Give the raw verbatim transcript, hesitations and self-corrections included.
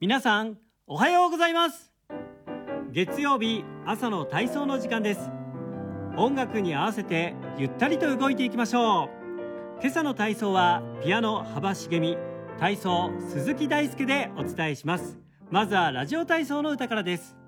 皆さんおはようございます。月曜日朝の体操の時間です。音楽に合わせてゆったりと動いていきましょう。今朝の体操はピアノ幅しげみ、体操鈴木大輔でお伝えします。まずはラジオ体操の歌からです。